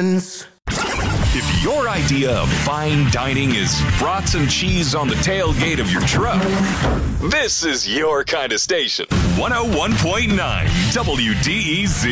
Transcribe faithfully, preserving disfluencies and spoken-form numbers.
friends. If your idea of fine dining is brats and cheese on the tailgate of your truck, this is your kind of station. one oh one point nine W D E Z.